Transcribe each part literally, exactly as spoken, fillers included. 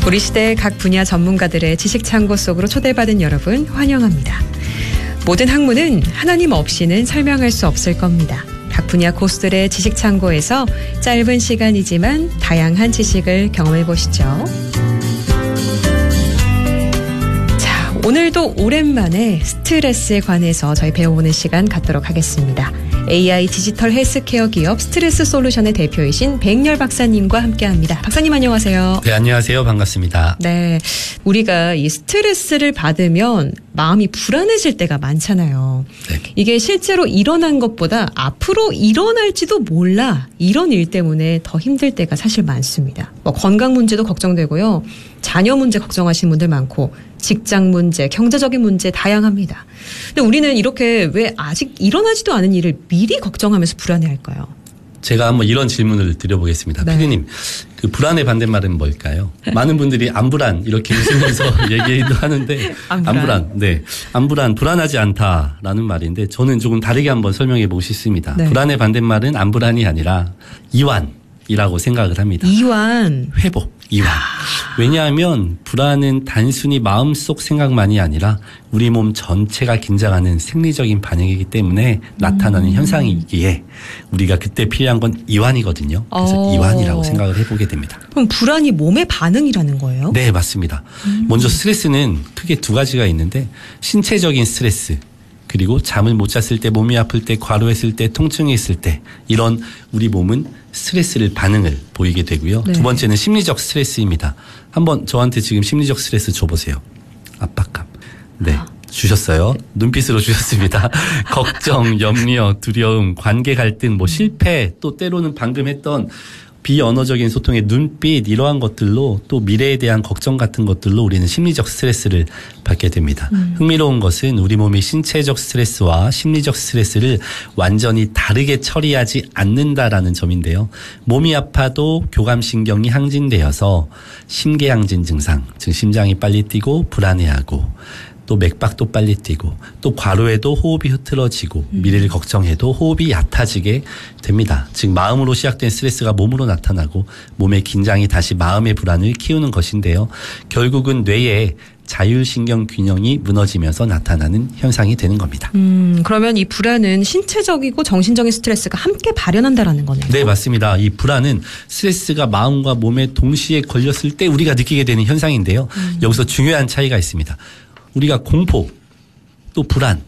우리 시대의 각 분야 전문가들의 지식 창고 속으로 초대받은 여러분 환영합니다. 모든 학문은 하나님 없이는 설명할 수 없을 겁니다. 각 분야 고수들의 지식 창고에서 짧은 시간이지만 다양한 지식을 경험해 보시죠. 자, 오늘도 오랜만에 스트레스에 관해서 저희 배워보는 시간 갖도록 하겠습니다. 에이아이 디지털 헬스케어 기업 스트레스 솔루션의 대표이신 백열 박사님과 함께합니다. 박사님 안녕하세요. 네, 안녕하세요. 반갑습니다. 네, 우리가 이 스트레스를 받으면 마음이 불안해질 때가 많잖아요. 네. 이게 실제로 일어난 것보다 앞으로 일어날지도 몰라 이런 일 때문에 더 힘들 때가 사실 많습니다. 뭐 건강 문제도 걱정되고요. 자녀 문제 걱정하시는 분들 많고 직장 문제, 경제적인 문제 다양합니다. 근데 우리는 이렇게 왜 아직 일어나지도 않은 일을 미리 걱정하면서 불안해할까요? 제가 한번 이런 질문을 드려보겠습니다. 네. 피디님, 그 불안의 반대말은 뭘까요? 많은 분들이 안불안 이렇게 웃으면서 얘기도 하는데 안불안. 안불안, 네, 안불안, 불안하지 않다라는 말인데 저는 조금 다르게 한번 설명해 보고 싶습니다. 네. 불안의 반대말은 안불안이 아니라 이완이라고 생각을 합니다. 이완, 회복, 이완. 왜냐하면 불안은 단순히 마음속 생각만이 아니라 우리 몸 전체가 긴장하는 생리적인 반응이기 때문에 나타나는 음. 현상이기에 우리가 그때 필요한 건 이완이거든요. 그래서 어. 이완이라고 생각을 해보게 됩니다. 그럼 불안이 몸의 반응이라는 거예요? 네, 맞습니다. 음. 먼저 스트레스는 크게 두 가지가 있는데 신체적인 스트레스 그리고 잠을 못 잤을 때, 몸이 아플 때, 과로했을 때, 통증이 있을 때 이런 우리 몸은 스트레스를 반응을 보이게 되고요. 네. 두 번째는 심리적 스트레스입니다. 한번 저한테 지금 심리적 스트레스 줘보세요. 압박감. 네. 아. 주셨어요. 눈빛으로 주셨습니다. 걱정, 염려, 두려움, 관계 갈등, 뭐 실패, 또 때로는 방금 했던 비언어적인 소통의 눈빛 이러한 것들로 또 미래에 대한 걱정 같은 것들로 우리는 심리적 스트레스를 받게 됩니다. 음. 흥미로운 것은 우리 몸이 신체적 스트레스와 심리적 스트레스를 완전히 다르게 처리하지 않는다라는 점인데요. 몸이 아파도 교감신경이 항진되어서 심계항진 증상, 즉 심장이 빨리 뛰고 불안해하고 또 맥박도 빨리 뛰고 또 과로해도 호흡이 흐트러지고 음. 미래를 걱정해도 호흡이 얕아지게 됩니다. 즉 마음으로 시작된 스트레스가 몸으로 나타나고 몸의 긴장이 다시 마음의 불안을 키우는 것인데요. 결국은 뇌의 자율신경 균형이 무너지면서 나타나는 현상이 되는 겁니다. 음, 그러면 이 불안은 신체적이고 정신적인 스트레스가 함께 발현한다라는 거네요. 네, 맞습니다. 이 불안은 스트레스가 마음과 몸에 동시에 걸렸을 때 우리가 느끼게 되는 현상인데요. 음. 여기서 중요한 차이가 있습니다. 우리가 공포 또 불안을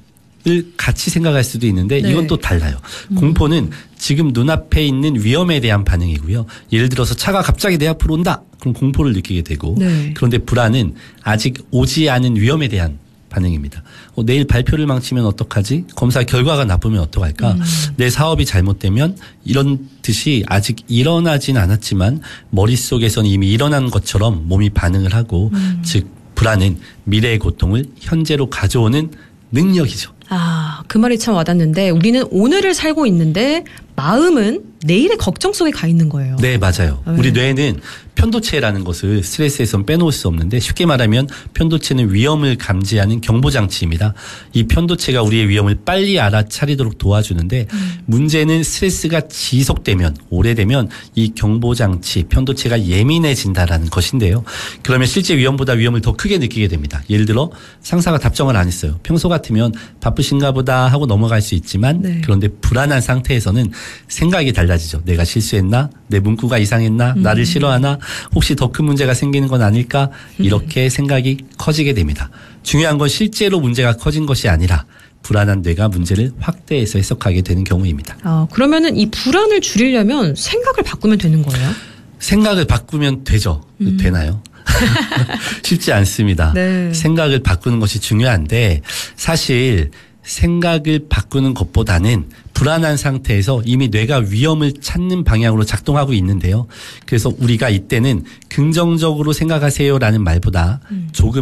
같이 생각할 수도 있는데 네. 이건 또 달라요. 음. 공포는 지금 눈앞에 있는 위험에 대한 반응이고요. 예를 들어서 차가 갑자기 내 앞으로 온다. 그럼 공포를 느끼게 되고 네. 그런데 불안은 아직 오지 않은 위험에 대한 반응입니다. 어, 내일 발표를 망치면 어떡하지? 검사 결과가 나쁘면 어떡할까? 음. 내 사업이 잘못되면 이런 듯이 아직 일어나진 않았지만 머릿속에서는 이미 일어난 것처럼 몸이 반응을 하고 음. 즉 불안은 미래의 고통을 현재로 가져오는 능력이죠. 아, 그 말이 참 와닿는데 우리는 오늘을 살고 있는데 마음은 내일의 걱정 속에 가 있는 거예요. 네, 맞아요. 네. 우리 뇌는 편도체라는 것을 스트레스에선 빼놓을 수 없는데 쉽게 말하면 편도체는 위험을 감지하는 경보장치입니다. 이 편도체가 우리의 위험을 빨리 알아차리도록 도와주는데 음. 문제는 스트레스가 지속되면 오래되면 이 경보장치 편도체가 예민해진다라는 것인데요. 그러면 실제 위험보다 위험을 더 크게 느끼게 됩니다. 예를 들어 상사가 답장을 안 했어요. 평소 같으면 바쁘신가 보다 하고 넘어갈 수 있지만 네. 그런데 불안한 상태에서는 생각이 달라지죠. 내가 실수했나? 내 문구가 이상했나? 음. 나를 싫어하나? 혹시 더 큰 문제가 생기는 건 아닐까? 이렇게 음. 생각이 커지게 됩니다. 중요한 건 실제로 문제가 커진 것이 아니라 불안한 뇌가 문제를 확대해서 해석하게 되는 경우입니다. 아, 그러면은 이 불안을 줄이려면 생각을 바꾸면 되는 거예요? 생각을 바꾸면 되죠. 음. 되나요? 쉽지 않습니다. 네. 생각을 바꾸는 것이 중요한데 사실 생각을 바꾸는 것보다는 불안한 상태에서 이미 뇌가 위험을 찾는 방향으로 작동하고 있는데요. 그래서 우리가 이때는 긍정적으로 생각하세요라는 말보다 음. 조금